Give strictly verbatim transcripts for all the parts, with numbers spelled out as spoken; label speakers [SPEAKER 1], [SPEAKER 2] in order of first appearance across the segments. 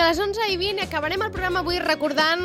[SPEAKER 1] les onze i vint acabarem el programa avui recordant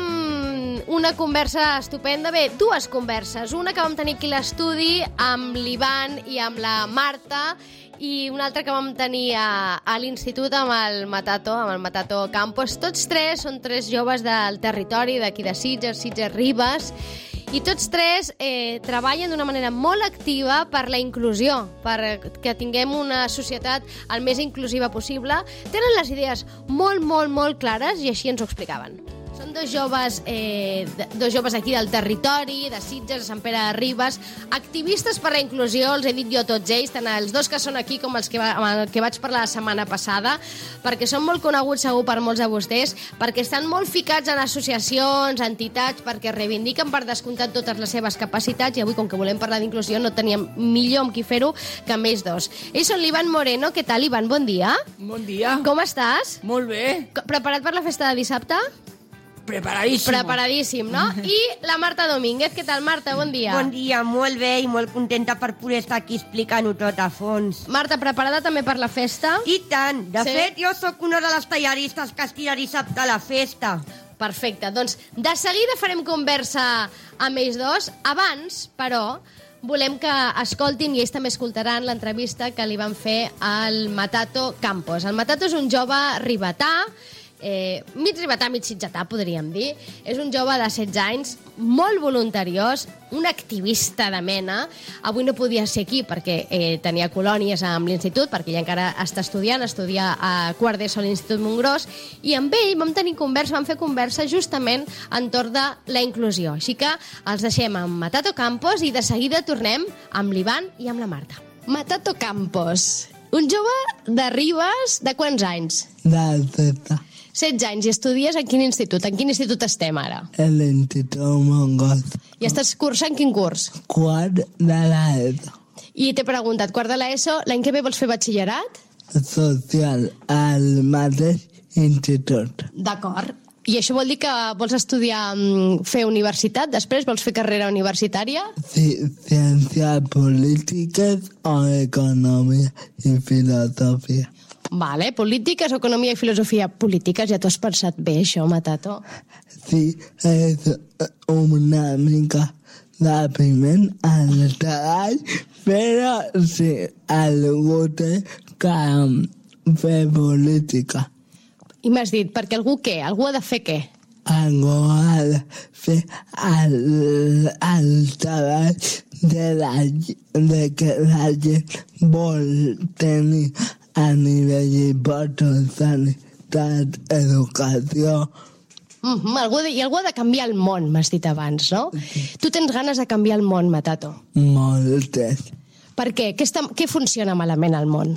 [SPEAKER 1] una conversa estupenda. Bé, dues converses. Una que vam tenir aquí a l'estudi amb l'Ivan i amb la Marta i una altra que vam tenir a, a l'institut amb el Matato, amb el Matato Campos. Tots tres són tres joves del territori, d'aquí de Sitges, Sitges Ribes, i tots tres eh, treballen d'una manera molt activa per la inclusió, per que tinguem una societat el més inclusiva possible. Tenen les idees molt, molt, molt clares i així ens ho explicaven. Són dos joves, eh, dos joves aquí del territori, de Sitges, de Sant Pere de Ribes, activistes per la inclusió, els he dit jo tots ells, tant els dos que són aquí com els que, va, amb els que vaig parlar la setmana passada, perquè són molt coneguts segur per molts de vostès, perquè estan molt ficats en associacions, entitats, perquè reivindiquen per descomptat totes les seves capacitats, i avui, com que volem parlar d'inclusió, no teníem millor amb qui fer-ho que amb ells dos. Ells són l'Ivan Moreno. Què tal, Ivan? Bon dia.
[SPEAKER 2] Bon dia.
[SPEAKER 1] Com estàs?
[SPEAKER 2] Molt bé.
[SPEAKER 1] Preparat per la festa de dissabte?
[SPEAKER 2] Preparadíssim.
[SPEAKER 1] Preparadíssim, no? I la Marta Domínguez. Què tal, Marta? Bon dia.
[SPEAKER 3] Bon dia, molt bé i molt contenta per poder estar aquí explicant-ho tot a fons.
[SPEAKER 1] Marta, preparada també per la festa?
[SPEAKER 3] I tant. De
[SPEAKER 1] Sí?
[SPEAKER 3] fet, jo sóc una de les tallaristes que estira dissabte a la festa.
[SPEAKER 1] Perfecte. Doncs de seguida farem conversa amb ells dos. Abans, però, volem que escoltin, i ells també escoltaran, l'entrevista que li van fer al Matato Campos. El Matato és un jove ribetà, Eh, mig ribetà, mig sitgetà, podríem dir. És un jove de setze anys, molt voluntariós, un activista de mena. Avui no podia ser aquí perquè eh, tenia colònies amb l'institut, perquè ella encara està estudiant, estudia a quart d'ESO a l'Institut Montgròs, i amb ell vam tenir conversa, vam fer conversa justament entorn de la inclusió. Així que els deixem amb Matato Campos i de seguida tornem amb l'Ivan i amb la Marta. Matato Campos, un jove de Ribes, de quants anys?
[SPEAKER 4] De setze.
[SPEAKER 1] setze anys, i estudies en quin institut? En quin institut estem ara?
[SPEAKER 4] En l'Institut Montgròs.
[SPEAKER 1] I estàs cursant quin curs?
[SPEAKER 4] Quart de l'ESO.
[SPEAKER 1] I t'he preguntat, quart de l'ESO, l'any que ve vols fer batxillerat?
[SPEAKER 4] Social al mateix institut.
[SPEAKER 1] D'acord. I això vol dir que vols estudiar, fer universitat? Després vols fer carrera universitària?
[SPEAKER 4] Sí, ciències polítiques o economia i filosofia.
[SPEAKER 1] Vale, polítiques, economia i filosofia. Polítiques, ja t'ho has pensat bé, això, Matato?
[SPEAKER 4] Sí, és una mica depriment al treball, però sí, algú té que fer política.
[SPEAKER 1] I m'has dit, perquè algú què? Algú ha de fer què?
[SPEAKER 4] Algú ha de fer el, el treball de, la, de que la gent vol tenir a nivell important, sanitat, educació.
[SPEAKER 1] Mm-hmm, algú de, I algú ha de canviar el món, m'has dit abans, no? Sí. Tu tens ganes de canviar el món, Matato?
[SPEAKER 4] Moltes.
[SPEAKER 1] Per què? Què, està, què funciona malament al món?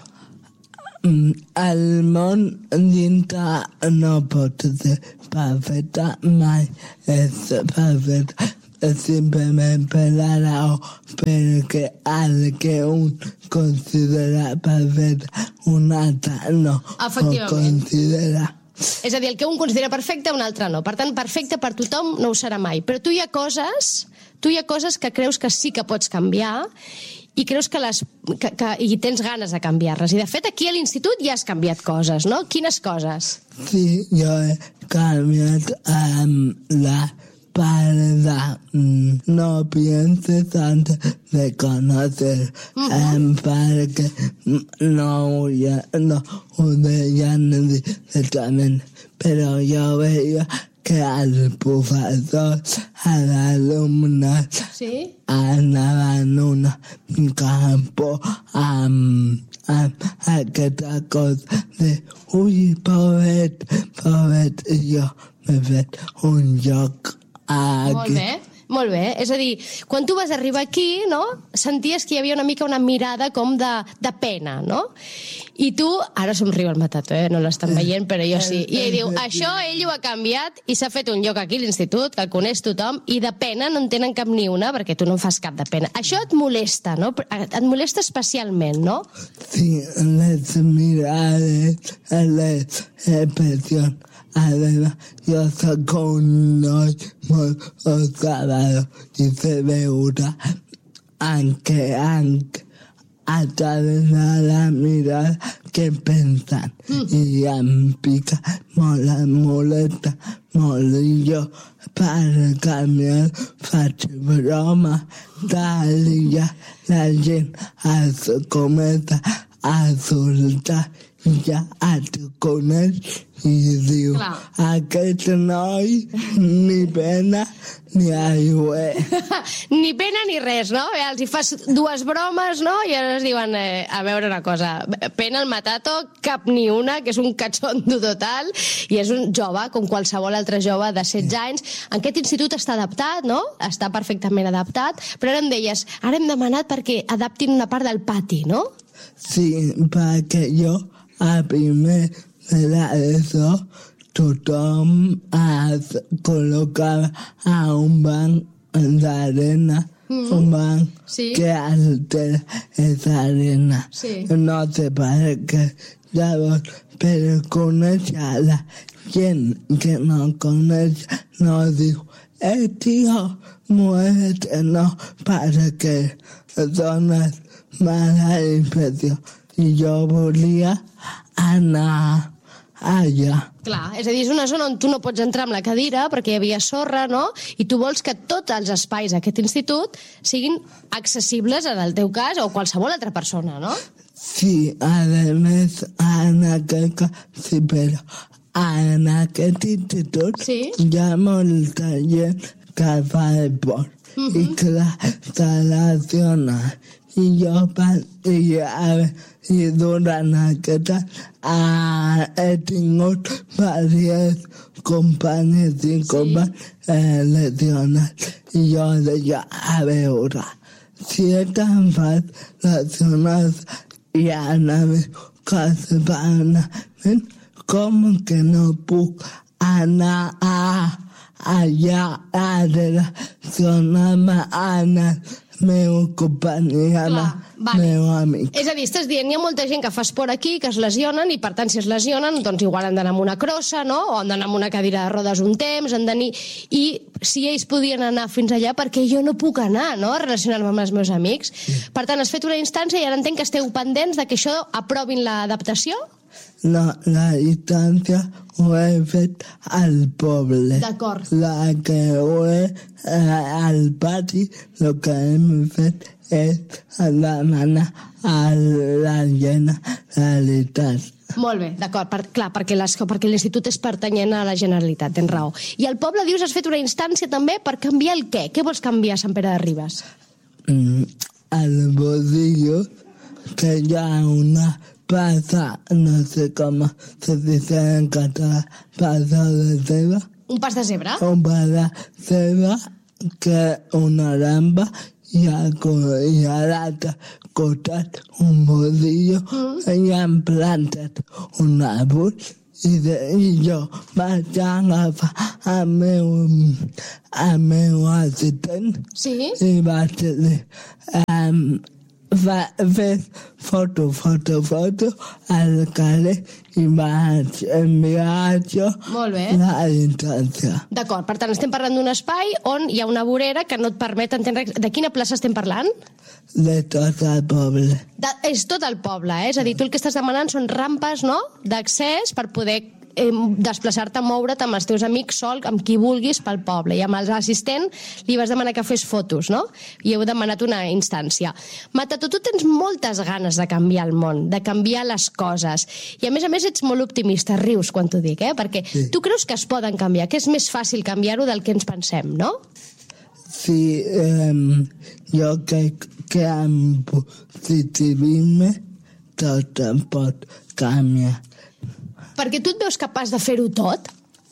[SPEAKER 4] El món dintre no pot ser perfecte, mai és perfecte. Simplement per la raó perquè el que un considera perfecte un altre no ho considera.
[SPEAKER 1] És a dir, el que un considera perfecte un altre no. Per tant, perfecte per tothom no ho serà mai. Però tu hi ha coses, tu hi ha coses que creus que sí que pots canviar i creus que les que, que, i tens ganes de canviar-les. I de fet aquí a l'institut ja has canviat coses, no? Quines coses?
[SPEAKER 4] Sí, jo he canviat amb la para mm, no pienses antes de conocer, uh-huh. um, para que no, ya, no ho deien directament, però jo veia que el professor a l'alumne
[SPEAKER 1] sí?
[SPEAKER 4] anaven una mica por amb, amb aquesta cosa de ui, pobret, pobret, i jo m'he fet un joc aquí.
[SPEAKER 1] Molt bé, molt bé. És a dir, quan tu vas arribar aquí, no, senties que hi havia una mica una mirada com de, de pena, no? I tu, ara somriu el Matato, eh? No l'estan veient, però jo sí. I ell diu, això ell ho ha canviat i s'ha fet un lloc aquí a l'institut, que el coneix tothom, i de pena no en tenen cap ni una, perquè tu no en fas cap de pena. Això et molesta, no? Et molesta especialment, no?
[SPEAKER 4] Sí, les mirades, les expressions. Además, jo soc un noi molt observador i sé veure en què, en, a través de la mirada que pensant. Mm. I em pica molt la muleta, molt, i jo per canviar faig broma, d'allà la gent es comença a soltar, ja et coneix i diu, clar, aquest noi ni pena ni aigua.
[SPEAKER 1] Ni pena ni res, no? Els hi fas dues bromes, no? I ara es diuen, eh, a veure una cosa, pena el matato, cap ni una, que és un catxondo total, i és un jove, com qualsevol altre jove de setze anys. En aquest institut està adaptat, no? Està perfectament adaptat, però ara em deies, ara hem demanat perquè adaptin una part del pati, no?
[SPEAKER 4] Sí, perquè jo a primer de l'ESO tothom es col·locava a un banc d'arena, mm. un banc sí. que altera esa arena. Sí. No sé per què. Llavors, per conèixer la gent que no coneix, no diu, eh, tio, muévete, no, perquè dones mala impressió. I jo volia anar allà.
[SPEAKER 1] Clar, és a dir, és una zona on tu no pots entrar amb la cadira perquè hi havia sorra, no? I tu vols que tots els espais d'aquest institut siguin accessibles en el teu cas o qualsevol altra persona, no?
[SPEAKER 4] Sí, a més, en aquest cas, sí, però en aquest institut sí? hi ha molta gent que fa esport. Mm-hmm. I clar, se relaciona. I jo, i, a, i durant aquest any he tingut diversos companys i companys eh, lesionats. I jo deia, a veure, si he tan fat lesionats i ara meu cas vanament, com que no puc anar a allà a relacionar-me amb el meu company, amb el meu amic.
[SPEAKER 1] És a dir, estàs dient, hi ha molta gent que fa esport aquí, que es lesionen, i per tant, si es lesionen, doncs igual han d'anar amb una crossa, no? O han d'anar amb una cadira de rodes un temps, han d'anar... I si ells podien anar fins allà, perquè jo no puc anar, no?, a relacionar-me amb els meus amics. Sí. Per tant, has fet una instància i ara entenc que esteu pendents de que això aprovin l'adaptació?
[SPEAKER 4] No, la instància ho he fet al poble.
[SPEAKER 1] D'acord.
[SPEAKER 4] La que ho he eh, al pati, el que hem fet és demanar a la Generalitat.
[SPEAKER 1] Molt bé, d'acord, per, clar, perquè, les, perquè l'institut és pertanyent a la Generalitat, tens raó. I al poble, dius, has fet una instància també per canviar el què? Què vols canviar a Sant Pere de Ribes?
[SPEAKER 4] Mm, el bolillo, que hi ha una passa, no sé com se dice en català, passa de ceba.
[SPEAKER 1] Un pas de zebra?
[SPEAKER 4] Un pas de ceba, que una ramba i a, i a l'altre costat un bolillo mm. i han plantat un àrbol i, de, i jo vaig agafar el meu, el meu assistent
[SPEAKER 1] sí?
[SPEAKER 4] i vaig dir um, va fer foto, foto, foto al carrer i vaig enviar jo la instància.
[SPEAKER 1] D'acord, per tant, estem parlant d'un espai on hi ha una vorera que no et permet entendre... De quina plaça estem parlant?
[SPEAKER 4] De tot el poble.
[SPEAKER 1] De, és tot el poble, eh? És a dir, tu el que estàs demanant són rampes, no?, d'accés per poder eh, desplaçar-te, moure't amb els teus amics sol, amb qui vulguis pel poble. I amb l'assistent li vas demanar que fes fotos, no? I heu demanat una instància. Matato, tu tens moltes ganes de canviar el món, de canviar les coses. I a més a més ets molt optimista, rius quan t'ho dic, eh? Perquè sí. Tu creus que es poden canviar, que és més fàcil canviar-ho del que ens pensem, no?
[SPEAKER 4] Sí, eh, jo crec que amb positivisme tot pot canviar.
[SPEAKER 1] Perquè tu et veus capaç de fer-ho tot?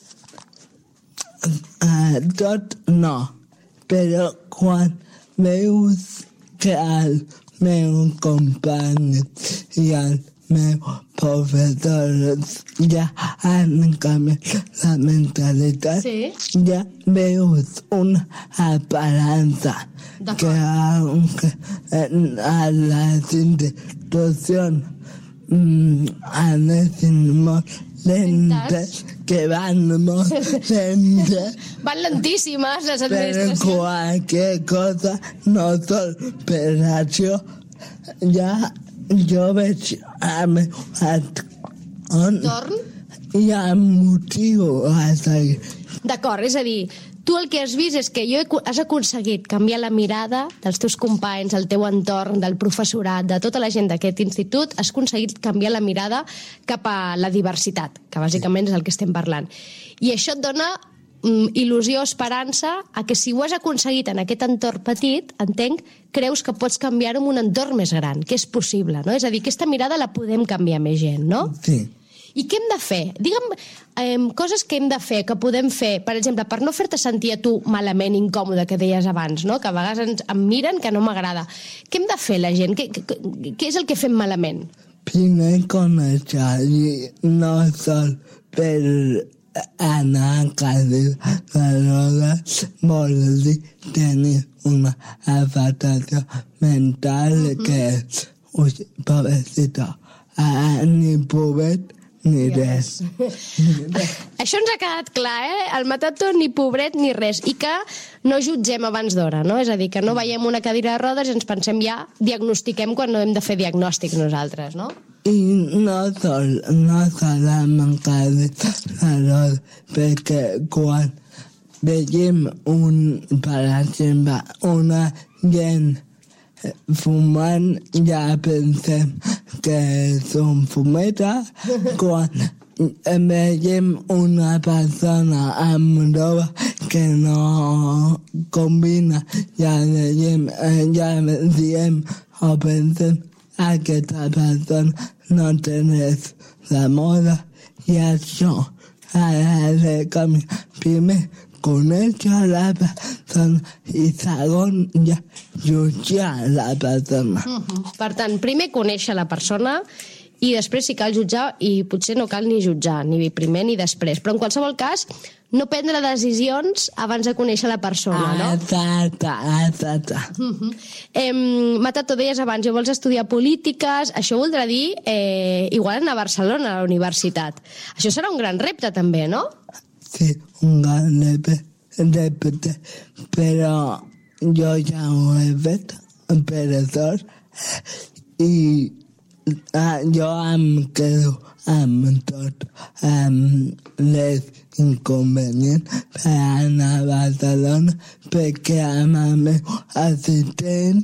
[SPEAKER 4] Uh, tot no, però quan veus que el meu company i el meu professor ja han canviat la mentalitat, sí. Ja veus una esperança que aunque a les institucions Mm, anessin molt lentes, que van molt lentes.
[SPEAKER 1] Van lentíssimes, les administracions.
[SPEAKER 4] Per qualque cosa, no tot per això, ja jo veig el meu
[SPEAKER 1] entorn
[SPEAKER 4] i em motivo a seguir.
[SPEAKER 1] D'acord, és a dir, tu el que has vist és que jo he, has aconseguit canviar la mirada dels teus companys, del teu entorn, del professorat, de tota la gent d'aquest institut, has aconseguit canviar la mirada cap a la diversitat, que bàsicament és el que estem parlant. I això et dona mm, il·lusió, esperança, a que si ho has aconseguit en aquest entorn petit, entenc, creus que pots canviar-ho en un entorn més gran, que és possible, no? És a dir, aquesta mirada la podem canviar més gent, no?
[SPEAKER 4] Sí.
[SPEAKER 1] I què hem de fer? Digue'm eh, coses que hem de fer, que podem fer, per exemple, per no fer-te sentir a tu malament, incòmode, que deies abans, no? Que a vegades ens, em miren que no m'agrada. Què hem de fer, la gent? Què, què, què és el que fem malament?
[SPEAKER 4] Primer conèixer, no sol per anar a cadira de rodes, vol dir tenir una afectació mental que és, ui, pobrecita, ah, ni pobret, ni res.
[SPEAKER 1] Això ens ha quedat clar, eh? El Matato ni pobret ni res. I que no jutgem abans d'hora, no? És a dir, que no veiem una cadira de rodes i ens pensem ja, diagnostiquem quan no hem de fer diagnòstics nosaltres, no?
[SPEAKER 4] I no sol, no solem encara de rodes, perquè quan veiem un, per exemple, una gent fumant, ja pensem que són fumetes. Quan veiem una persona amb roba que no combina, ja veiem, ja diem o pensem aquesta persona no té res de moda, i això ha de canviar. Primer, conèixer la persona i segon, ja jutjar la persona.
[SPEAKER 1] Uh-huh. Per tant, primer conèixer la persona i després si cal jutjar, i potser no cal ni jutjar, ni primer ni després, però en qualsevol cas no prendre decisions abans de conèixer la persona, no?
[SPEAKER 4] Exacte, exacte.
[SPEAKER 1] Uh-huh. Eh, Matato, deies abans, jo vols estudiar polítiques, això voldrà dir eh, igual anar a Barcelona, a la universitat. Això serà un gran repte també, no?
[SPEAKER 4] Sí, un gran repte, però jo ja ho he fet, per sort, i ah, jo em quedo amb tot, amb les inconvenients per anar a Barcelona, perquè amb el meu assistent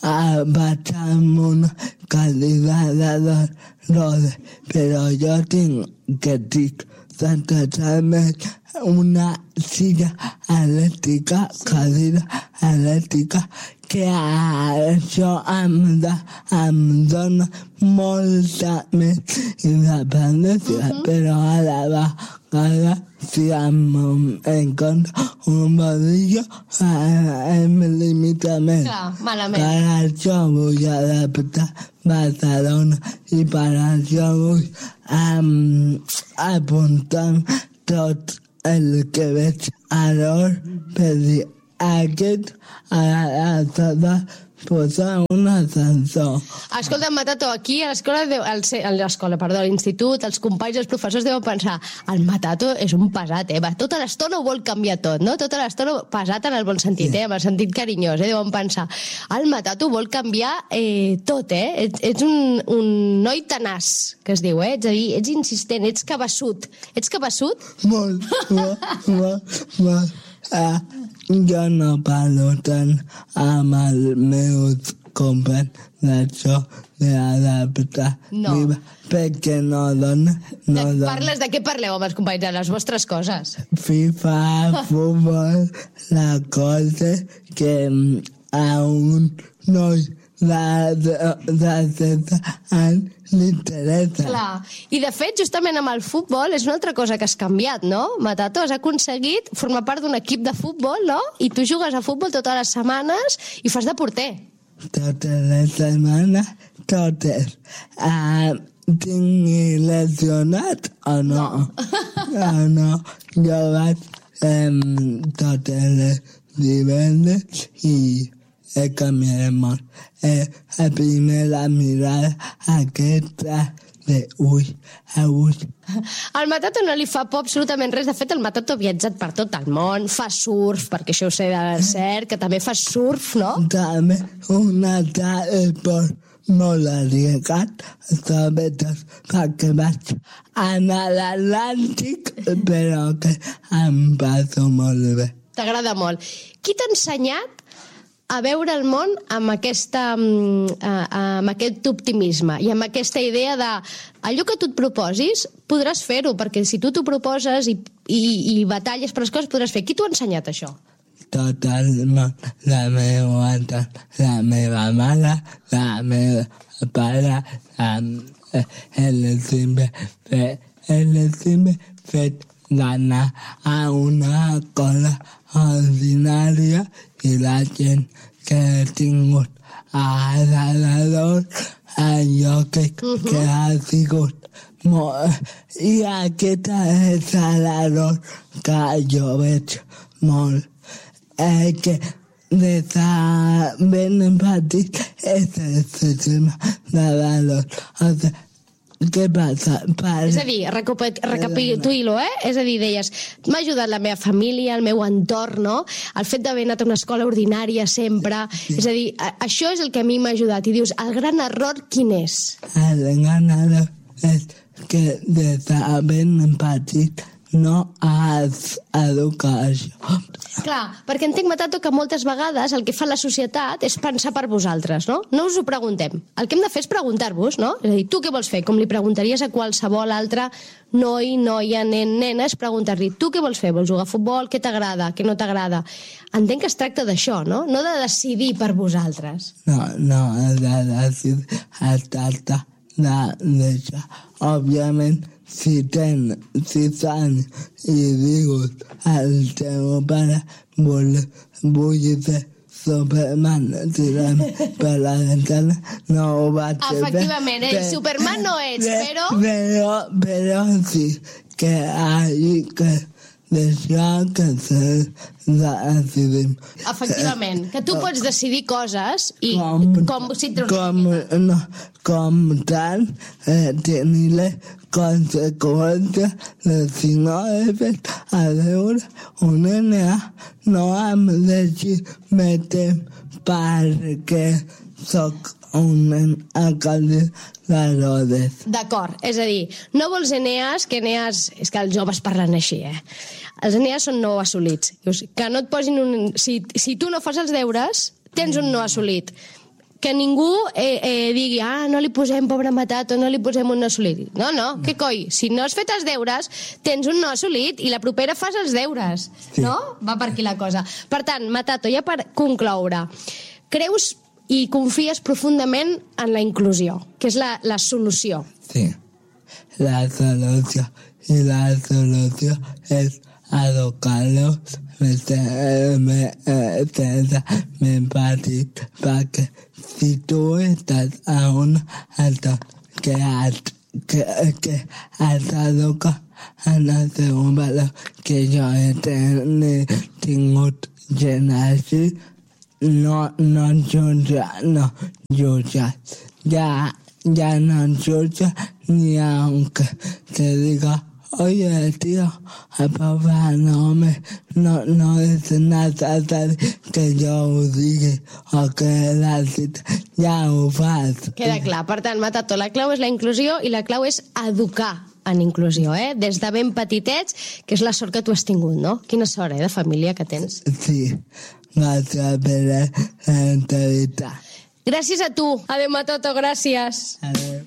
[SPEAKER 4] vaig amb una cadira de rodes, però jo tinc que tinc totalment una silla elèctrica, cadira elèctrica, que això em, da, em dona molta més independència, uh-huh. però a la vegada, si em encontro un bodillo, em limita més.
[SPEAKER 1] Clar, malament.
[SPEAKER 4] Per això vull adaptar Barcelona i per això vull um, apuntar tot el que veig a l'hora per dir aquest a la posar un ascensor.
[SPEAKER 1] Escolta, Matato, aquí a l'escola, a l'escola, perdó, a l'institut, els companys, els professors deuen pensar, el Matato és un pesat, eh? Va, tota l'estona ho vol canviar tot, no? Tota l'estona pesat en el bon sentit, eh? En el sentit carinyós, eh? Deuen pensar, el Matato vol canviar eh, tot, eh? Ets, ets un, un noi tenaç, que es diu, eh? Ets a dir, ets insistent, ets cabeçut. Ets cabeçut?
[SPEAKER 4] Molt, molt, molt, molt. Ah, jo no parlo tant amb els meus companys d'això d'adaptar
[SPEAKER 1] no.
[SPEAKER 4] perquè no dona, no
[SPEAKER 1] de,
[SPEAKER 4] dona.
[SPEAKER 1] Parles de què parleu amb els companys, de les vostres coses?
[SPEAKER 4] FIFA, futbol, la cosa que a un noi de, de, de setze anys l'interessa.
[SPEAKER 1] Clar. I de fet, justament amb el futbol és una altra cosa que has canviat, no? Matato, has aconseguit formar part d'un equip de futbol, no? I tu jugues a futbol totes les setmanes i fas de porter.
[SPEAKER 4] Totes les setmanes, totes. Uh, tinc lesionat o no? No, uh, no. Jo vaig um, totes les divendres i he canviat molt. Eh, a primer la mirada aquesta de ull a ull.
[SPEAKER 1] Al Matato no li fa por absolutament res. De fet, el Matato ha viatjat per tot el món, fa surf, perquè això ho sé de cert, que també fa surf, no?
[SPEAKER 4] També un altre esport molt arriesgat, sobretot perquè vaig anar a l'Atlàntic, però que em passo molt bé.
[SPEAKER 1] T'agrada molt. Qui t'ha ensenyat a veure el món amb, aquesta, amb aquest optimisme i amb aquesta idea de allò que tu et proposis podràs fer-ho, perquè si tu t'ho proposes i, i, i batalles per les coses podràs fer. Qui t'ho ha ensenyat, això?
[SPEAKER 4] Tot el món, la meva dona, la meva mare, la meva pare, el simple fet, el simple fet d'anar a una escola ordinària i la gent que he tingut a l'alrededor, allò que, uh-huh. que ha sigut molt... I aquesta és l'alrededor que jo veig molt. Eh, que des de ben petit és el sistema de valors. O sigui, què passa? Per...
[SPEAKER 1] És a dir, recapitulo, eh? És a dir, deies, m'ha ajudat la meva família, el meu entorn, no? El fet d'haver anat a una escola ordinària sempre. Sí. És a dir, això és el que a mi m'ha ajudat. I dius, el gran error quin és?
[SPEAKER 4] El gran error és que des de ben petit no has educat això.
[SPEAKER 1] Clar, perquè entenc, Matato, que moltes vegades el que fa la societat és pensar per vosaltres, no? No us ho preguntem. El que hem de fer és preguntar-vos, no? És a dir, tu què vols fer? Com li preguntaries a qualsevol altre noi, noia, nen, nena, és preguntar-li, tu què vols fer? Vols jugar a futbol? Què t'agrada? Què no t'agrada? Entenc que es tracta d'això, no? No de decidir per vosaltres.
[SPEAKER 4] No, no, de decidir es tracta d'això. Òbviament, si tens sis anys i dius al teu pare vull, vull ser Superman tirant per la ventana, no ho vaig fer.
[SPEAKER 1] Efectivament, eh? Superman no ets, però...
[SPEAKER 4] Però, però sí que hay que deixar que se decidim.
[SPEAKER 1] Efectivament, que tu pots decidir coses i
[SPEAKER 4] com,
[SPEAKER 1] com si et
[SPEAKER 4] com, no, com tant eh, tenir les conseqüències de si no he fet a veure un N A no em deixi més temps perquè soc un nen a Caldes de Rodes.
[SPEAKER 1] D'acord, és a dir, no vols N As, que N As... És que els joves parlen així, eh? Els N As són no assolits. Dius, que no et posin un... Si, si tu no fas els deures, tens un no assolit. Que ningú eh, eh, digui, ah, no li posem pobre Matato, no li posem un no assolit. No, no, què coi? Si no has fet els deures, tens un no assolit i la propera fas els deures. Sí. No? Va per aquí la cosa. Per tant, Matato, ja per concloure, creus i confies profundament en la inclusió, que és la, la solució.
[SPEAKER 4] Sí, la solució. I la solució és educar-los sense ben petit, perquè si tu estàs a una altra que has, que, que has educat en el seu valor, que jo he tingut gent així, no, no jutja, no jutja. Ya, ya no jutja ni aunque te diga, oye, tío, papá, no me, no, no es nada que jo ho digui o que la cita ja ho fas.
[SPEAKER 1] Queda clar. Per tant, Matato, la clau és la inclusió i la clau és educar en inclusió, eh? Des de ben petitets, que és la sort que tu has tingut, no? Quina sort, eh, de família que tens.
[SPEAKER 4] Sí, gràcies per l'entrevista.
[SPEAKER 1] Gràcies a tu. Adéu, Matato, gràcies.
[SPEAKER 4] Adéu.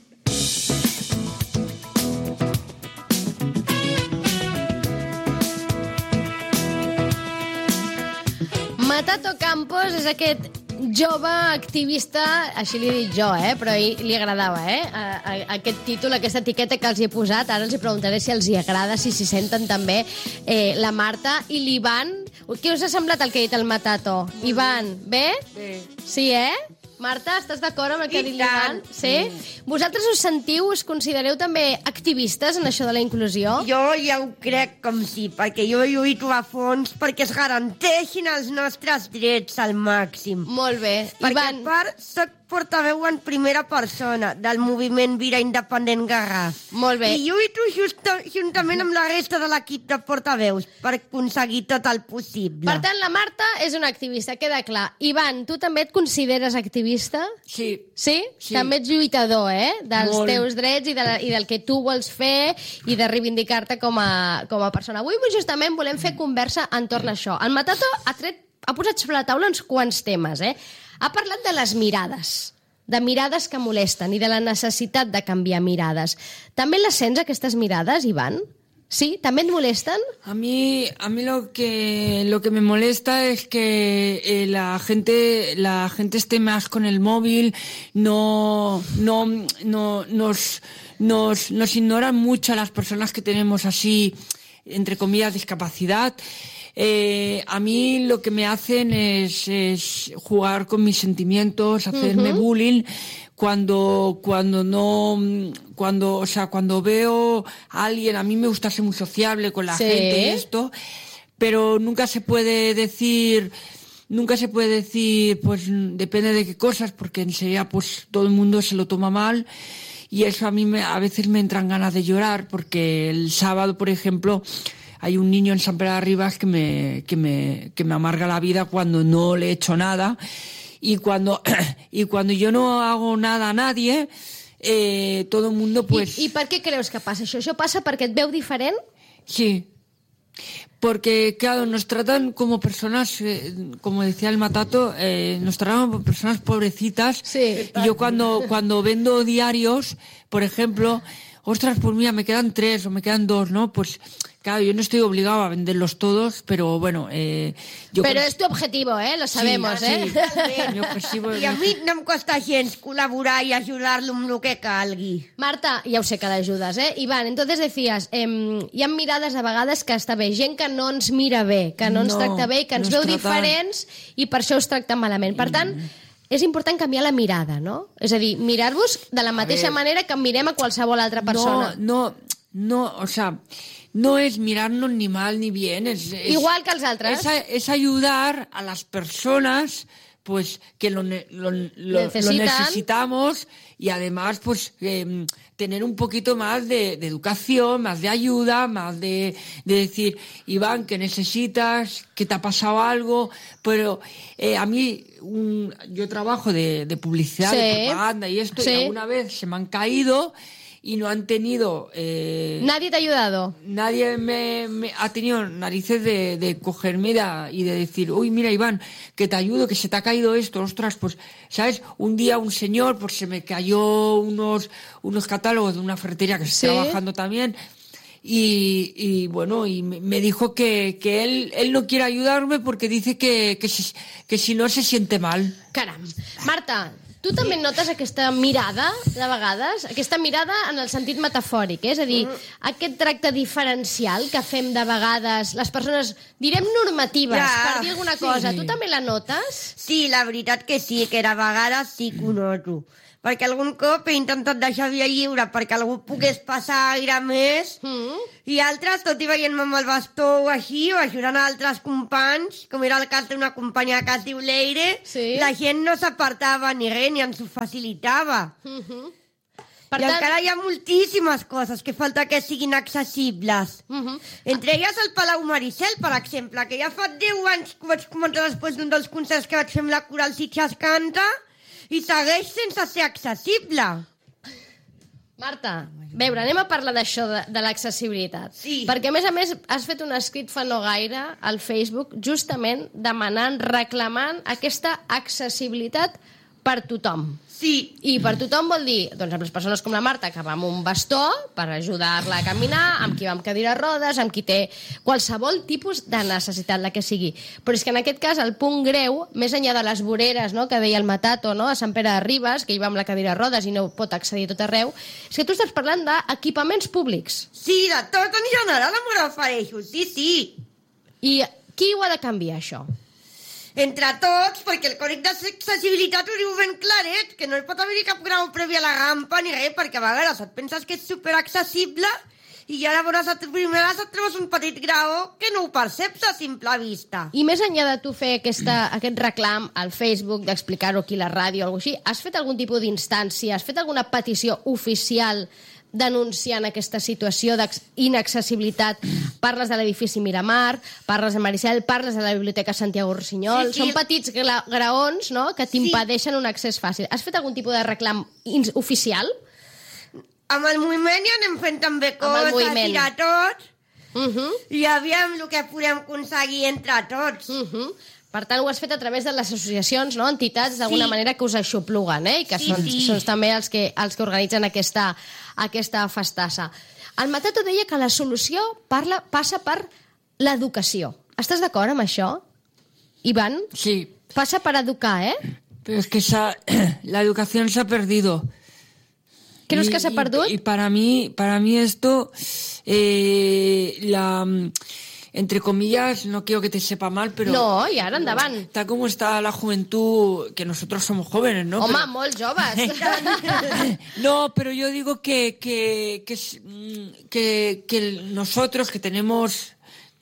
[SPEAKER 1] Matato Campos és aquest jove activista, així li he dit jo, eh? Però li agradava, eh? A, a, aquest títol, aquesta etiqueta que els hi he posat. Ara els hi preguntaré si els hi agrada, si s'hi senten també eh, la Marta i l'Ivan. Què us ha semblat el que ha dit el Matato? Ivan, bé?
[SPEAKER 3] Sí.
[SPEAKER 1] Sí, eh? Marta, estàs d'acord amb el que ha dit l'Ivan? Sí? Vosaltres us sentiu, us considereu també activistes en això de la inclusió?
[SPEAKER 3] Jo ja ho crec com sí, perquè jo lluito a fons perquè es garanteixin els nostres drets al màxim.
[SPEAKER 1] Molt bé.
[SPEAKER 3] Perquè
[SPEAKER 1] Ivan...
[SPEAKER 3] a part soc portaveu en primera persona del moviment Vira Independent Garraf.
[SPEAKER 1] Molt bé.
[SPEAKER 3] I lluito justa, juntament amb la resta de l'equip de portaveus per aconseguir tot el possible.
[SPEAKER 1] Per tant, la Marta és una activista, queda clar. Ivan, tu també et consideres activista?
[SPEAKER 2] Sí.
[SPEAKER 1] Sí?
[SPEAKER 2] Sí.
[SPEAKER 1] També ets lluitador, eh? Dels
[SPEAKER 2] Molt.
[SPEAKER 1] teus drets i, de la, i del que tu vols fer i de reivindicar-te com a, com a persona. Avui justament volem fer conversa entorn a això. El Matato ha, tret, ha posat sobre la taula uns quants temes, eh? Ha parlat de les mirades, de mirades que molesten i de la necessitat de canviar mirades. També les sents, aquestes mirades, Ivan? Sí? ¿También molestan?
[SPEAKER 2] A mí, a mí lo que lo que me molesta es que eh, la gente la gente esté más con el móvil, no no no nos nos nos ignoran mucho a las personas que tenemos así, entre comillas, discapacidad. Eh, a mí lo que me hacen es, es jugar con mis sentimientos, hacerme uh-huh. bullying cuando cuando no cuando o sea cuando veo a alguien. A mí me gusta ser muy sociable con la
[SPEAKER 1] sí.
[SPEAKER 2] gente y esto, pero nunca se puede decir nunca se puede decir pues depende de qué cosas, porque enseguida pues todo el mundo se lo toma mal. Y eso a mí me, a veces me entran ganas de llorar, porque el sábado, por ejemplo, hay un niño en San Pedro de Ribas que me, que me, que me amarga la vida cuando no le he hecho nada. Y cuando, y cuando yo no hago nada a nadie, eh, todo el mundo pues...
[SPEAKER 1] I, I per què creus que passa això? Això passa perquè et veu diferent?
[SPEAKER 2] Sí. Porque, claro, nos tratan como personas, eh, como decía el Matato, eh, nos tratan como personas pobrecitas.
[SPEAKER 1] Sí.
[SPEAKER 2] Y yo cuando, cuando vendo diarios, por ejemplo, ostras, pues mira, me quedan tres o me quedan dos, ¿no? Pues, claro, yo no estoy obligado a venderlos todos, pero bueno... Eh, yo
[SPEAKER 1] Pero
[SPEAKER 2] creo...
[SPEAKER 1] es tu objetivo, ¿eh? Lo sabemos,
[SPEAKER 2] sí,
[SPEAKER 1] ¿eh?
[SPEAKER 2] Sí. Mi objetivo...
[SPEAKER 3] I a mi no em costa gens col·laborar i ajudar-lo amb el que calgui.
[SPEAKER 1] Marta, ya sé que l'ajudes, eh? Iván, entonces decías, eh, hi ha mirades a vegades que està bé, gent que no ens mira bé, que no ens
[SPEAKER 2] No,
[SPEAKER 1] tracta bé, que ens
[SPEAKER 2] no
[SPEAKER 1] veu
[SPEAKER 2] ens trata...
[SPEAKER 1] diferents i per això us tracta malament. Per tant, és important canviar la mirada, no? És a dir, mirar-vos de la mateixa
[SPEAKER 2] ver,
[SPEAKER 1] manera que mirem a qualsevol altra persona.
[SPEAKER 2] No, no, no, o sea... No es mirarnos ni mal ni bien. Es, es,
[SPEAKER 1] Igual que els altres.
[SPEAKER 2] Es, es ayudar a las personas pues que lo, lo, lo, lo necesitamos, y además pues eh, tener un poquito más de, de educación, más de ayuda, más de, de decir, Iván, que necesitas, que te ha pasado algo. Pero eh, a mí, un, yo trabajo de, de publicidad,
[SPEAKER 1] sí.
[SPEAKER 2] de propaganda y esto,
[SPEAKER 1] sí.
[SPEAKER 2] y alguna vez se me han caído y no han tenido... Eh,
[SPEAKER 1] ¿Nadie te ha ayudado?
[SPEAKER 2] Nadie me, me ha tenido narices de, de cogerme y de decir, uy, mira, Iván, que te ayudo, que se te ha caído esto, ostras, pues, ¿sabes? Un día un señor, pues se me cayó unos, unos catálogos de una ferretería que
[SPEAKER 1] ¿sí?
[SPEAKER 2] está trabajando también, y, y bueno, y me dijo que, que él, él no quiere ayudarme porque dice que, que, si, que si no se siente mal.
[SPEAKER 1] Caram. Marta, tu també notes aquesta mirada, de vegades, aquesta mirada en el sentit metafòric, eh? És a dir, aquest tracte diferencial que fem de vegades les persones, direm normatives,
[SPEAKER 3] Ja,
[SPEAKER 1] per dir alguna cosa,
[SPEAKER 3] sí.
[SPEAKER 1] tu també la notes?
[SPEAKER 3] Sí, la veritat que sí, que de vegades sí que ho noto. Perquè algun cop he intentat deixar via lliure perquè algú pogués passar aire més,
[SPEAKER 1] Mm.
[SPEAKER 3] i altres, tot i veient-me amb el bastó o així, o ajudant a altres companys, com era el cas d'una companya que es diu Leire,
[SPEAKER 1] Sí.
[SPEAKER 3] la gent no s'apartava ni res, ni ens ho facilitava.
[SPEAKER 1] Mm-hmm.
[SPEAKER 3] Per I tant... encara hi ha moltíssimes coses que falta que siguin accessibles.
[SPEAKER 1] Mm-hmm.
[SPEAKER 3] Entre elles el Palau Maricel, per exemple, que ja fa deu anys que ho vaig comentar després d'un dels concerts que vaig fer amb la Coral Sitges Canta, i segueix sense ser accessible.
[SPEAKER 1] Marta, veure, anem a parlar d'això, de, de l'accessibilitat.
[SPEAKER 3] Sí.
[SPEAKER 1] Perquè, a més a més, has fet un escrit fa no gaire al Facebook justament demanant, reclamant aquesta accessibilitat per tothom.
[SPEAKER 3] Sí.
[SPEAKER 1] I per tothom vol dir, doncs, amb les persones com la Marta, que va amb un bastó per ajudar-la a caminar, amb qui va amb cadira de rodes, amb qui té qualsevol tipus de necessitat, la que sigui. Però és que en aquest cas el punt greu, més enllà de les voreres, no?, que deia el Matato, no?, a Sant Pere de Ribes, que hi va amb la cadira de rodes i no pot accedir a tot arreu, és que tu estàs parlant d'equipaments públics.
[SPEAKER 3] Sí, de tot en general em refereixo, sí, sí.
[SPEAKER 1] I qui ho ha de canviar, això?
[SPEAKER 3] Entre tots, perquè el còdic d'accessibilitat ho diu ben claret, que no hi pot haver cap grau previ a la rampa ni res, perquè a vegades et penses que és superaccessible i llavors a primera et trobes un petit graó que no ho perceps a simple vista.
[SPEAKER 1] I més enllà de tu fer aquesta, aquest reclam al Facebook, d'explicar-ho aquí a la ràdio o alguna cosa així, has fet algun tipus d'instància, has fet alguna petició oficial denunciant aquesta situació d'inaccessibilitat? Parles de l'edifici Miramar, parles de Maricel, parles de la Biblioteca Santiago Rossinyol. Sí, sí. Són petits gra graons, no?, que t'impedeixen sí. un accés fàcil. Has fet algun tipus de reclam oficial?
[SPEAKER 3] Amb el moviment ja anem fent també coses i de tots, uh -huh. i aviam el que podem aconseguir entre tots.
[SPEAKER 1] Uh -huh. Per tant, ho has fet a través de les associacions, no?, entitats, d'alguna sí. manera que us aixopluguen, eh?, i que sí, són, sí. són també els que, els que organitzen aquesta, aquesta festassa. El Matato deia que la solució parla, passa per l'educació. Estàs d'acord amb això, Iván?
[SPEAKER 2] Sí.
[SPEAKER 1] Passa per educar, eh?
[SPEAKER 2] Pero es que esa, la educación se ha perdido.
[SPEAKER 1] ¿Crees que se ha perdido?
[SPEAKER 2] Y, y para mí, para mí esto, eh, la, entre comillas, no quiero que te sepa mal, pero...
[SPEAKER 1] No, y ahora endavant.
[SPEAKER 2] Está como está la juventud, que nosotros somos jóvenes, ¿no?
[SPEAKER 1] Home,
[SPEAKER 2] pero...
[SPEAKER 1] molt joves.
[SPEAKER 2] No, pero yo digo que, que, que, que, que nosotros que tenemos...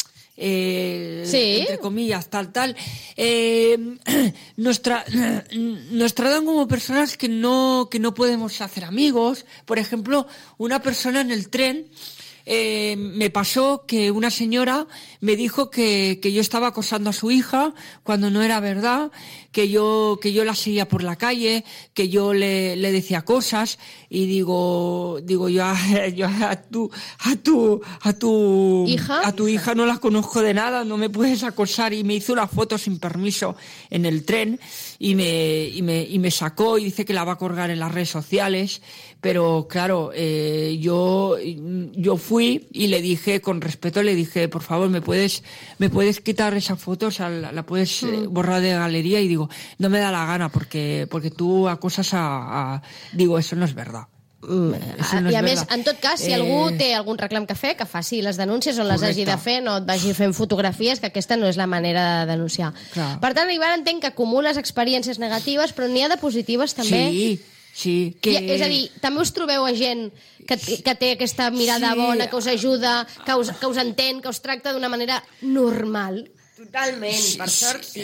[SPEAKER 2] Eh, ¿Sí? Entre comillas, tal, tal, eh, nuestra, nos tratan como personas que no, que no podemos hacer amigos. Por ejemplo, una persona en el tren, eh, me pasó que una señora me dijo que, que yo estaba acosando a su hija cuando no era verdad, que yo, que yo la seguía por la calle, que yo le, le decía cosas, y digo, digo yo, a, yo a tu, a tu, a tu
[SPEAKER 1] ¿Hija?
[SPEAKER 2] a tu hija no la conozco de nada, no me puedes acosar. Y me hizo una foto sin permiso en el tren y me, y me, y me sacó y dice que la va a colgar en las redes sociales. Pero claro, eh, yo, yo fui y le dije, con respeto, le dije, por favor, me puedes, me puedes quitar esa foto, o sea, la, la puedes eh, borrar de galería. Y digo, no me da la gana porque, porque tú acosas a, a... Digo, eso no es verdad.
[SPEAKER 1] Mm, no I a més, en tot cas, si eh... algú té algun reclam que fer, que faci les denúncies on les hagi de fer, no et vagi fent fotografies, que aquesta no és la manera de denunciar. Clar. Per tant, Ivan, entenc que acumules experiències negatives, però n'hi ha de positives també.
[SPEAKER 2] Sí, sí. Que...
[SPEAKER 1] I, és a dir, també us trobeu a gent que, que té aquesta mirada sí. bona, que us ajuda, que us, que us entén, que us tracta d'una manera normal.
[SPEAKER 3] Totalment, sí, per sort sí.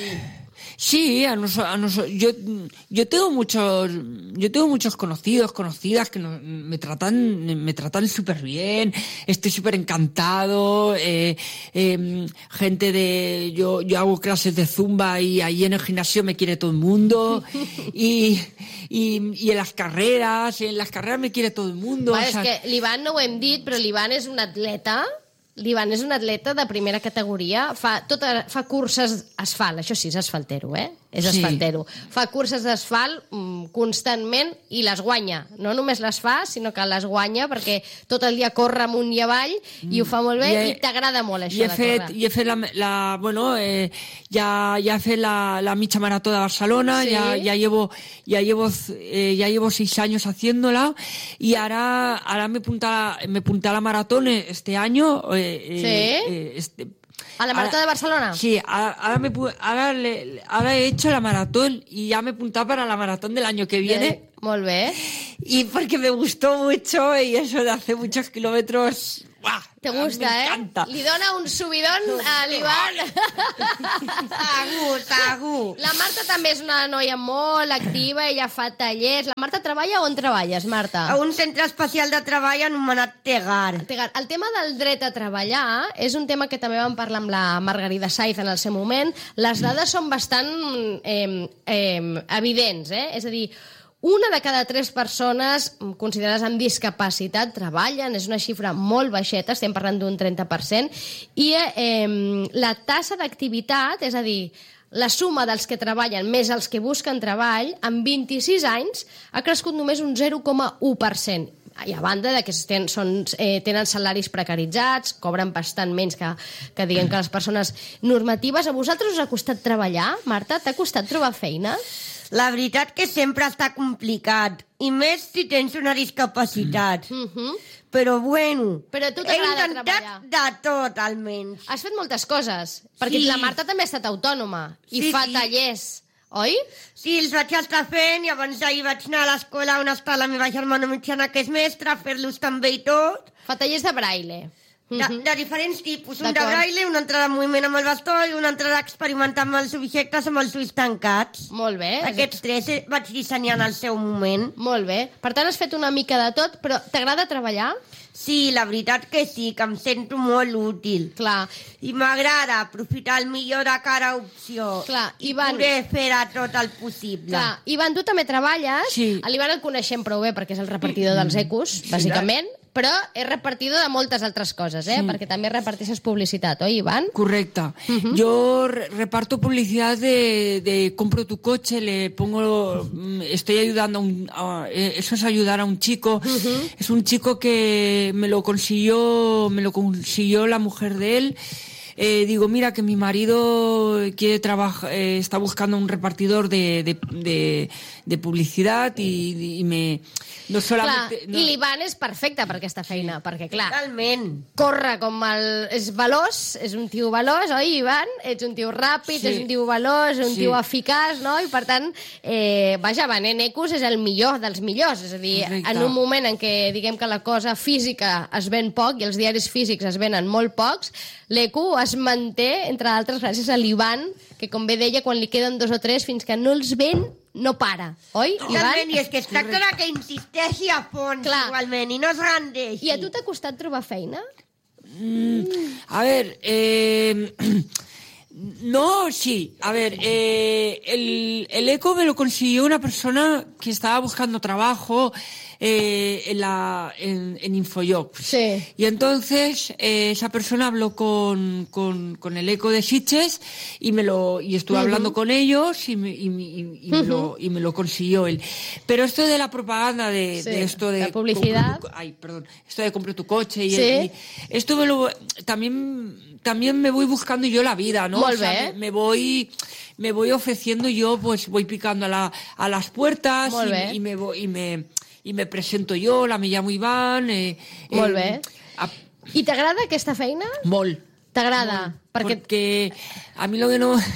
[SPEAKER 2] Sí, a noso, a noso, yo, yo tengo muchos, yo tengo muchos conocidos, conocidas que no, me tratan, me tratan súper bien, estoy súper encantado, eh, eh, gente de, yo, yo hago clases de zumba y ahí en el gimnasio me quiere todo el mundo, y, y, y en las carreras, en las carreras me quiere todo el mundo.
[SPEAKER 1] Va,
[SPEAKER 2] o sea,
[SPEAKER 1] és que l'Ivan no ho hem dit, però l'Ivan és un atleta. L'Ivan és un atleta de primera categoria, fa, tota, fa curses asfalt, això sí, és asfaltero, eh? És
[SPEAKER 2] sí.
[SPEAKER 1] asfaltero. Fa curses d'asfalt mm, constantment i les guanya. No només les fa, sinó que les guanya perquè tot el dia corre amunt i avall i ho fa molt bé i, he, i t'agrada molt això
[SPEAKER 2] de
[SPEAKER 1] fet,
[SPEAKER 2] córrer. I he fet la, la bueno, eh, ja, ja he fet la, la mitja marató de Barcelona, sí. ya, ya llevo, ya llevo, eh, ya llevo seis años haciéndola y ahora, ahora me apunta, me apunté a la maratón este año. Eh,
[SPEAKER 1] ¿Sí?
[SPEAKER 2] Eh, este,
[SPEAKER 1] ¿A la maratón
[SPEAKER 2] ahora,
[SPEAKER 1] de Barcelona?
[SPEAKER 2] Sí, ahora, ahora, me, ahora, le, ahora he hecho la maratón y ya me he apuntado para la maratón del año que viene.
[SPEAKER 1] Eh, molt bé.
[SPEAKER 2] Y porque me gustó mucho y eso de hacer muchos kilómetros... ¡buah!
[SPEAKER 1] Te gusta,
[SPEAKER 2] me
[SPEAKER 1] eh?
[SPEAKER 2] encanta.
[SPEAKER 1] Li dona un subidón a l'Ivan.
[SPEAKER 3] Segur, segur.
[SPEAKER 1] La Marta també és una noia molt activa, ella fa tallers. La Marta treballa on treballes, Marta?
[SPEAKER 3] A un centre especial de treball anomenat Tegar.
[SPEAKER 1] Tegar. El tema del dret a treballar és un tema que també vam parlar amb la Margarida Saiz en el seu moment. Les dades són bastant eh, eh, evidents, eh? És a dir, una de cada tres persones considerades amb discapacitat treballen, és una xifra molt baixeta, estem parlant d'un trenta per cent, i eh, la tassa d'activitat, és a dir, la suma dels que treballen més els que busquen treball, en vint-i-sis anys ha crescut només un zero coma u per cent. I a banda de que ten, són, eh, tenen salaris precaritzats, cobren bastant menys que, que diguem que les persones normatives. A vosaltres us ha costat treballar, Marta? T'ha costat trobar feina?
[SPEAKER 3] La veritat que sempre està complicat, i més si tens una discapacitat. Mm -hmm. Però bueno,
[SPEAKER 1] Però tu t'agrada
[SPEAKER 3] he intentat de tot, almenys.
[SPEAKER 1] Has fet moltes coses, perquè
[SPEAKER 3] sí.
[SPEAKER 1] la Marta també ha estat autònoma i
[SPEAKER 3] sí,
[SPEAKER 1] fa
[SPEAKER 3] sí.
[SPEAKER 1] tallers oi?
[SPEAKER 3] Sí, els vaig estar fent i abans d'ahir vaig anar a l'escola on està la meva germana mitjana, que és mestra, a fer-los també i tot.
[SPEAKER 1] Fa tallers de braille.
[SPEAKER 3] De, de diferents tipus, un de
[SPEAKER 1] D'acord.
[SPEAKER 3] braille, un altre de moviment amb el bastó i un altre d'experimentar amb els objectes amb els ulls tancats.
[SPEAKER 1] Molt bé.
[SPEAKER 3] Aquests tres eh, vaig dissenyar en el seu moment.
[SPEAKER 1] Molt bé. Per tant, has fet una mica de tot, però t'agrada treballar?
[SPEAKER 3] Sí, la veritat que sí, que em sento molt útil.
[SPEAKER 1] Clar.
[SPEAKER 3] I m'agrada aprofitar el millor de cada opció.
[SPEAKER 1] Clar,
[SPEAKER 3] i
[SPEAKER 1] Ivan-
[SPEAKER 3] poder fer a tot el possible.
[SPEAKER 1] Clar. Ivan, tu també treballes.
[SPEAKER 2] Sí.
[SPEAKER 1] A l'Ivan el coneixem prou bé perquè és el repartidor dels ecos, bàsicament, però és repartidor de moltes altres coses, eh? Perquè també reparteixes publicitat, oi, Ivan?
[SPEAKER 2] Correcta. Yo re- reparto publicidad de, de compro tu coche, le pongo, mm, estoy ayudando a un, a- eh, eso es ayudar a un chico. Es un chico que me lo consiguió, me lo consiguió la mujer de él. Eh, digo, mira que mi marido quiere trabajar, eh, está buscando un repartidor de, de, de, de publicidad y, y me no
[SPEAKER 1] Clar,
[SPEAKER 2] solamente no-
[SPEAKER 1] i l'Ivan és perfecte per aquesta feina, perquè, clar,
[SPEAKER 3] Totalment.
[SPEAKER 1] corre com el... és veloç, és un tio veloç, oi, Ivan? Ets un tio ràpid,
[SPEAKER 2] Sí.
[SPEAKER 1] és un tio veloç, un
[SPEAKER 2] Sí.
[SPEAKER 1] tio eficaç, no? I, per tant, eh, vaja, venent ecos és el millor dels millors. És a dir,
[SPEAKER 2] Correcte.
[SPEAKER 1] en un moment en què diguem que la cosa física es ven poc i els diaris físics es venen molt pocs, l'eco es manté, entre altres, gràcies a l'Ivan, que, com bé deia, quan li queden dos o tres, fins que no els ven, no para, oi, Ivan?
[SPEAKER 3] Totalment, i és que es tracta de que insisteixi a fons,
[SPEAKER 1] Clar.
[SPEAKER 3] igualment, i no es rendeixi.
[SPEAKER 1] I a tu t'ha costat trobar feina?
[SPEAKER 2] A ver, eh, no, sí. A ver, eh, el, el eco me lo consiguió una persona que estaba buscando trabajo eh, en, la, en, en Infojobs.
[SPEAKER 1] Sí.
[SPEAKER 2] Y entonces eh, esa persona habló con, con, con el eco de Sitges y me lo y estuve hablando con ellos y me, y, me- y- y me lo, y me lo consiguió él. Pero esto de la propaganda de,
[SPEAKER 1] Sí,
[SPEAKER 2] de esto de
[SPEAKER 1] la publicidad.
[SPEAKER 2] compro tu- ay, perdón, esto de compro tu coche y,
[SPEAKER 1] Sí.
[SPEAKER 2] y esto me lo también también me voy buscando yo la vida, ¿no?
[SPEAKER 1] Molt
[SPEAKER 2] O sea,
[SPEAKER 1] bé.
[SPEAKER 2] me, me voy me voy ofreciendo yo, pues voy picando a, la, a las puertas
[SPEAKER 1] Molt
[SPEAKER 2] y,
[SPEAKER 1] bé.
[SPEAKER 2] y me voy y me y me presento yo, la me llamo Iván. Eh,
[SPEAKER 1] Molt
[SPEAKER 2] eh,
[SPEAKER 1] bé.
[SPEAKER 2] a-
[SPEAKER 1] I t'agrada aquesta feina?
[SPEAKER 2] Mol.
[SPEAKER 1] T'agrada? Perquè...
[SPEAKER 2] Porque a mí lo que no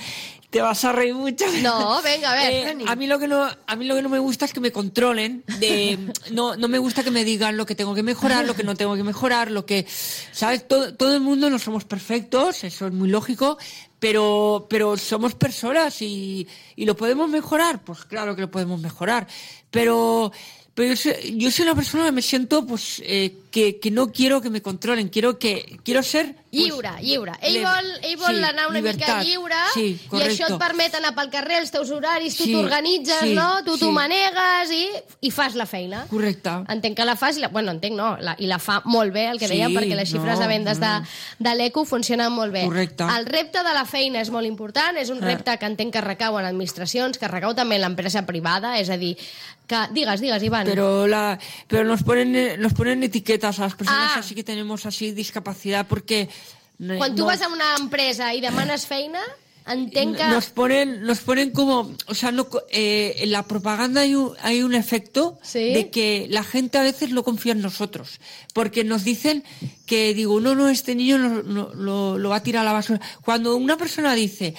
[SPEAKER 2] te vas a reír mucho.
[SPEAKER 1] No, venga, a ver.
[SPEAKER 2] Eh, a mí lo que no a mí lo que no me gusta es que me controlen, de no no me gusta que me digan lo que tengo que mejorar, lo que no tengo que mejorar, lo que sabes, todo, todo el mundo no somos perfectos, eso es muy lógico, pero pero somos personas y y lo podemos mejorar, pues claro que lo podemos mejorar, pero pero yo soy, yo soy una persona que me siento pues eh, que, que no quiero que me controlen, quiero que quiero ser pues,
[SPEAKER 1] Lliure, lliure. Ell
[SPEAKER 2] le-
[SPEAKER 1] vol, ell vol
[SPEAKER 2] sí,
[SPEAKER 1] anar una
[SPEAKER 2] llibertat.
[SPEAKER 1] mica lliure
[SPEAKER 2] Sí,
[SPEAKER 1] i
[SPEAKER 2] correcto.
[SPEAKER 1] això et permet anar pel carrer, els teus horaris, tu
[SPEAKER 2] Sí,
[SPEAKER 1] t'organitzes,
[SPEAKER 2] sí,
[SPEAKER 1] no? Tu t'ho
[SPEAKER 2] sí.
[SPEAKER 1] manegues i, i fas la feina.
[SPEAKER 2] Correcte.
[SPEAKER 1] Entenc que la fas, i la, bueno, entenc no, la, i la fa molt bé, el que
[SPEAKER 2] Sí,
[SPEAKER 1] dèiem, perquè les xifres
[SPEAKER 2] no,
[SPEAKER 1] de vendes
[SPEAKER 2] no.
[SPEAKER 1] de, de l'eco funcionen molt bé.
[SPEAKER 2] Correcte.
[SPEAKER 1] El repte de la feina és molt important, és un
[SPEAKER 2] Ah.
[SPEAKER 1] repte que entenc que recau en administracions, que recau també en l'empresa privada, és a dir, que... Digues, digues, Ivan.
[SPEAKER 2] Pero la pero nos ponen eh, nos ponen etiquetas a las personas
[SPEAKER 1] Ah.
[SPEAKER 2] así que tenemos así discapacidad porque no-
[SPEAKER 1] Quan tu
[SPEAKER 2] no-
[SPEAKER 1] vas a una empresa i demanes feina, entenc que...
[SPEAKER 2] nos ponen nos ponen como, o sea, no co- eh, en la propaganda hay un, hay un efecto
[SPEAKER 1] Sí.
[SPEAKER 2] de que la gente a veces lo confía en nosotros, porque nos dicen que digo, no, no, este niño no- no- lo, lo va a tirar a la basura. Cuando una persona dice,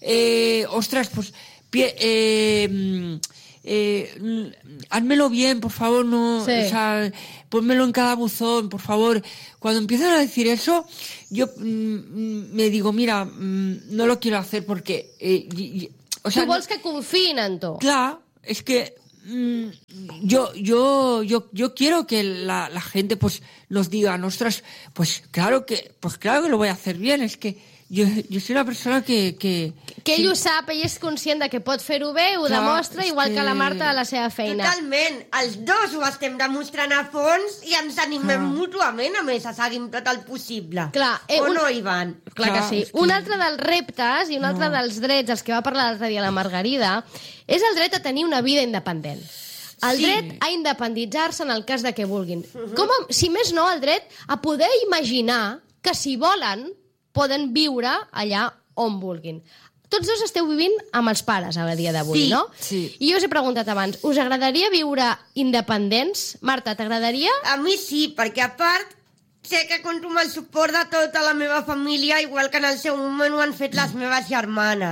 [SPEAKER 2] eh, ostras, pues pie- eh, mm, eh, mm, házmelo bien, por favor, no,
[SPEAKER 1] Sí.
[SPEAKER 2] o sea, pónmelo en cada buzón, por favor. Cuando empiezan a decir eso, yo mm, mm, me digo, mira, mm, no lo quiero hacer porque, eh, y- y- o sea,
[SPEAKER 1] Tu vols que confiïn en tu.
[SPEAKER 2] claro, es que mm, yo, yo, yo, yo quiero que la, la gente pues nos diga, ostras, pues claro que, pues claro que lo voy a hacer bien, es que yo, yo soy una persona que, que
[SPEAKER 1] Que ell ho sap, ell és conscient de que pot fer-ho bé, ho
[SPEAKER 2] Clar,
[SPEAKER 1] demostra,
[SPEAKER 2] és
[SPEAKER 1] igual que...
[SPEAKER 2] que-
[SPEAKER 1] la Marta a la seva feina.
[SPEAKER 3] Totalment. Els dos ho estem demostrant a fons i ens animem
[SPEAKER 2] Clar.
[SPEAKER 3] mútuament, a més, a seguir tot el possible.
[SPEAKER 1] Clar, eh,
[SPEAKER 3] o
[SPEAKER 1] un-
[SPEAKER 3] no, Ivan?
[SPEAKER 1] Clar que
[SPEAKER 2] Clar,
[SPEAKER 1] sí.
[SPEAKER 2] és que-
[SPEAKER 1] Un altre dels reptes i un altre dels drets, els que va parlar l'altre dia la Margarida, és el dret a tenir una vida independent. El
[SPEAKER 3] Sí.
[SPEAKER 1] dret a independitzar-se en el cas de que vulguin. Com a, si més no, el dret a poder imaginar que, si volen, poden viure allà on vulguin. Tots dos esteu vivint amb els pares a dia d'avui,
[SPEAKER 3] Sí,
[SPEAKER 1] no?
[SPEAKER 2] sí.
[SPEAKER 1] I jo us he preguntat abans, us agradaria viure independents? Marta, t'agradaria?
[SPEAKER 3] A mi sí, perquè a part sé que compto amb el suport de tota la meva família, igual que en el seu moment ho han fet les meves germanes.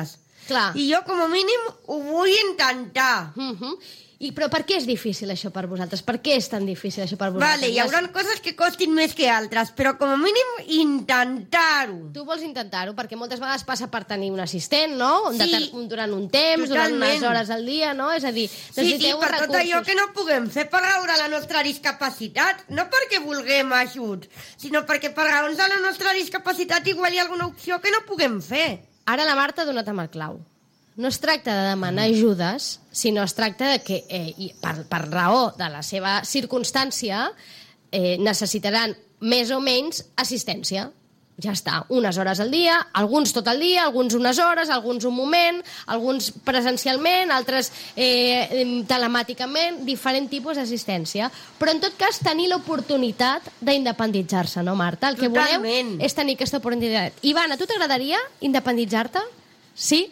[SPEAKER 1] Clar.
[SPEAKER 3] I jo, com a mínim, ho vull intentar.
[SPEAKER 1] Uh-huh. I, però per què és difícil això per vosaltres? Per què és tan difícil això per vosaltres?
[SPEAKER 3] Vale, hi haurà coses que costin més que altres, però com a mínim intentar-ho.
[SPEAKER 1] Tu vols intentar-ho, perquè moltes vegades passa per tenir un assistent, no?
[SPEAKER 3] Sí,
[SPEAKER 1] Deter- durant un temps, durant
[SPEAKER 3] totalment.
[SPEAKER 1] unes hores al dia, no? És a dir,
[SPEAKER 3] Sí, sí,
[SPEAKER 1] necessiteu
[SPEAKER 3] per tot
[SPEAKER 1] recursos.
[SPEAKER 3] allò que no puguem fer per raó de la nostra discapacitat. No perquè vulguem ajut, sinó perquè per raons de la nostra discapacitat igual hi ha alguna opció que no puguem fer.
[SPEAKER 1] Ara la Marta ha donat amb el clau. No es tracta de demanar ajudes, sinó es tracta de que, eh, i per, per raó de la seva circumstància, eh, necessitaran més o menys assistència. Ja està, unes hores al dia, alguns tot el dia, alguns unes hores, alguns un moment, alguns presencialment, altres eh, telemàticament, diferent tipus d'assistència. Però en tot cas tenir l'oportunitat d'independitzar-se, no, Marta? El que
[SPEAKER 3] Totalment.
[SPEAKER 1] voleu és tenir aquesta oportunitat. Ivana, a tu t'agradaria independitzar-te? Sí?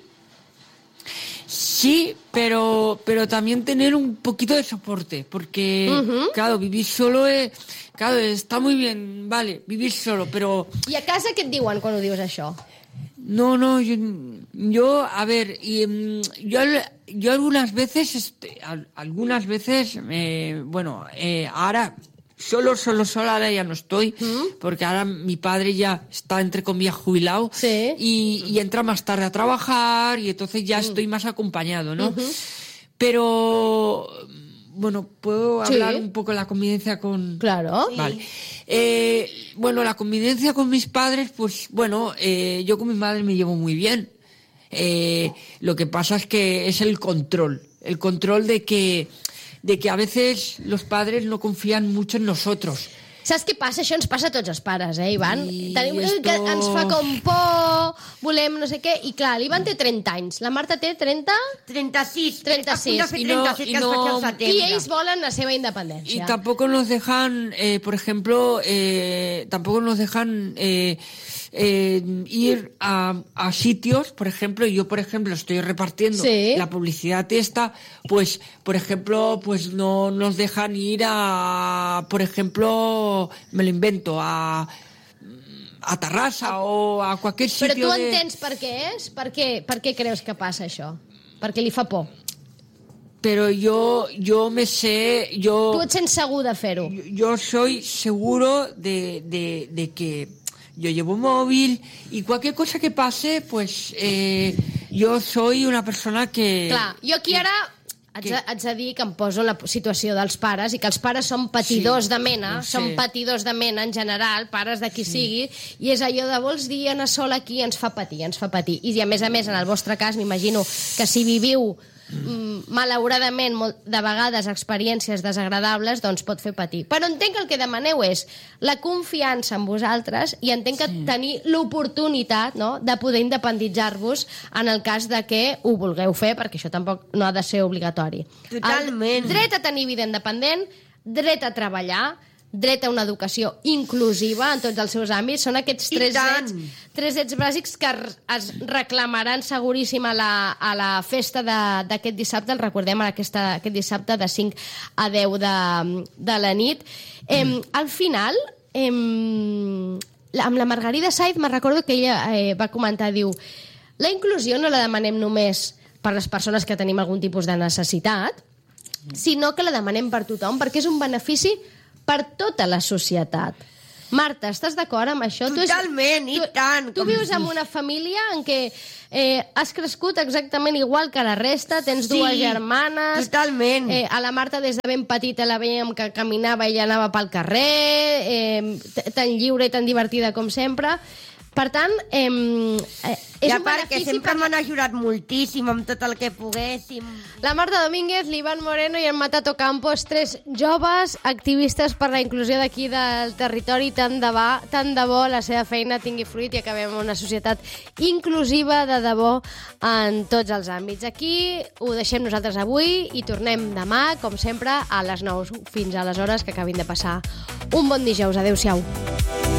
[SPEAKER 2] Sí, pero, pero también tener un poquito de soporte, porque,
[SPEAKER 1] Uh-huh.
[SPEAKER 2] claro, vivir solo es, claro, está muy bien, vale, vivir solo, pero
[SPEAKER 1] I a casa què et diuen quan ho dius, això?
[SPEAKER 2] no, no, yo, yo a ver, y, mm, yo, yo algunas veces, este, al- algunas veces, eh, bueno, eh, ahora solo, solo, solo, ahora ya no estoy, porque ahora mi padre ya está, entre comillas, jubilado,
[SPEAKER 1] Sí.
[SPEAKER 2] y, y entra más tarde a trabajar, y entonces ya estoy más acompañado, ¿no? Pero, bueno, ¿puedo
[SPEAKER 1] Sí.
[SPEAKER 2] hablar un poco de la convivencia con...?
[SPEAKER 1] Claro.
[SPEAKER 2] Vale. Eh, bueno, la convivencia con mis padres, pues bueno, eh, yo con mi madre me llevo muy bien. Eh, lo que pasa es que es el control, el control de que, de que a veces los padres no confían mucho en nosotros.
[SPEAKER 1] Saps què passa? Això ens passa a tots els pares, eh, Ivan?
[SPEAKER 2] I
[SPEAKER 1] Tenim
[SPEAKER 2] esto-
[SPEAKER 1] que ens fa com por, volem no sé què, i clar, l'Ivan té trenta anys, la Marta té trenta,
[SPEAKER 3] trenta-sis.
[SPEAKER 1] trenta-sis.
[SPEAKER 3] A punt de fer
[SPEAKER 2] I no-
[SPEAKER 3] trenta-set,
[SPEAKER 2] i
[SPEAKER 3] que ens
[SPEAKER 2] no-
[SPEAKER 3] faig al
[SPEAKER 1] i
[SPEAKER 3] setembre.
[SPEAKER 1] ells volen la seva
[SPEAKER 2] Y
[SPEAKER 1] independència.
[SPEAKER 2] tampoco nos dejan, eh, por ejemplo, eh, tampoco nos dejan eh, eh, ir a, a sitios, por ejemplo, yo, por ejemplo, estoy repartiendo
[SPEAKER 1] Sí.
[SPEAKER 2] la publicidad esta, pues, por ejemplo, pues no nos dejan ir a, por ejemplo, me lo invento, a a Tarrasa o a cualquier
[SPEAKER 1] Però
[SPEAKER 2] sitio
[SPEAKER 1] tu
[SPEAKER 2] de...
[SPEAKER 1] entens per què és? Per què, per què creus que passa això? Perquè li fa por.
[SPEAKER 2] Pero yo, yo me sé, yo...
[SPEAKER 1] Tu et sents segur de fer-ho.
[SPEAKER 2] Yo, yo soy seguro de, de, de que yo llevo móvil y cualquier cosa que pase, pues eh, yo soy una persona que...
[SPEAKER 1] Clar, jo aquí ara haig de, haig de dir que em poso en la situació dels pares i que els pares són patidors
[SPEAKER 2] Sí,
[SPEAKER 1] de mena,
[SPEAKER 2] ho sé.
[SPEAKER 1] són patidors de mena en general, pares de qui sigui, i és allò de vols dir anar sol aquí, ens fa patir, ens fa patir. I a més a més, en el vostre cas, m'imagino que si viviu mm, malauradament molt, de vegades experiències desagradables, doncs pot fer patir. Però entenc que el que demaneu és la confiança en vosaltres i entenc que
[SPEAKER 2] Sí.
[SPEAKER 1] tenir l'oportunitat, no?, de poder independitzar-vos en el cas de que ho vulgueu fer, perquè això tampoc no ha de ser obligatori.
[SPEAKER 3] Totalment.
[SPEAKER 1] El dret a tenir vida independent, dret a treballar, dret a una educació inclusiva en tots els seus àmbits. Són aquests
[SPEAKER 3] I
[SPEAKER 1] tres
[SPEAKER 3] tant.
[SPEAKER 1] drets, tres drets bàsics que r- es reclamaran seguríssim a la, a la festa de- d'aquest dissabte. El recordem aquesta, aquest dissabte de cinc a deu de, de la nit. Em, al final, em, la- amb la Margarida Saiz me recordo que ella eh, va comentar, diu, la inclusió no la demanem només per les persones que tenim algun tipus de necessitat, sinó que la demanem per tothom, perquè és un benefici per tota la societat. Marta, estàs d'acord amb això? Tu és-
[SPEAKER 3] Totalment, i
[SPEAKER 1] tu,
[SPEAKER 3] tant,
[SPEAKER 1] Tu
[SPEAKER 3] com-
[SPEAKER 1] vius en una família en què eh, has crescut exactament igual que la resta, tens
[SPEAKER 3] Sí,
[SPEAKER 1] dues germanes...
[SPEAKER 3] totalment.
[SPEAKER 1] Eh, a la Marta des de ben petita la veiem que caminava i anava pel carrer, eh, t- tan lliure i tan divertida com sempre. Per tant, eh, eh, és
[SPEAKER 3] I a
[SPEAKER 1] un
[SPEAKER 3] part que
[SPEAKER 1] benefici
[SPEAKER 3] sempre
[SPEAKER 1] per...
[SPEAKER 3] m'han ajudat moltíssim amb tot el que poguéssim.
[SPEAKER 1] La Marta Domínguez, l'Ivan Moreno i en Matato Campos, tres joves activistes per la inclusió d'aquí del territori. Tant de, bo, tant de bo la seva feina tingui fruit i acabem en una societat inclusiva de debò en tots els àmbits. Aquí ho deixem nosaltres avui i tornem demà, com sempre, a les nou. Fins aleshores, que acabin de passar un bon dijous. Adéu-siau.